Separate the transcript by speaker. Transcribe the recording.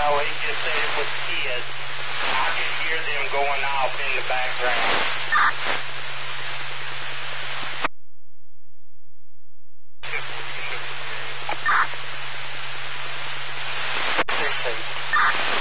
Speaker 1: Well, he just said it was kids. I could hear them going off in the background.